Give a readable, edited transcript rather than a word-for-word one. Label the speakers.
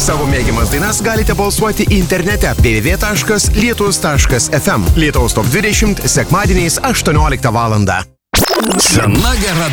Speaker 1: savo mėgiamas dainas galite balsuoti internete www.lietus.fm. Lietuvos Top 20 sekmadieniais 18 val.
Speaker 2: Sena gera